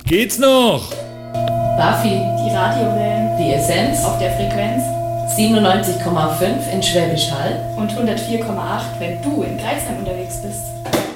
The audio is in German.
Geht's noch? Buffy, die Radiowellen, die Essenz auf der Frequenz 97,5 in Schwäbisch Hall und 104,8, wenn du in Greifsheim unterwegs bist.